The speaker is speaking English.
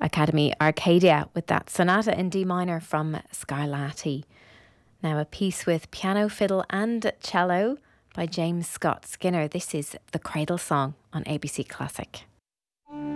Academy Arcadia with that sonata in D minor from Scarlatti. Now a piece with piano, fiddle and cello by James Scott Skinner. This is The Cradle Song on ABC Classic.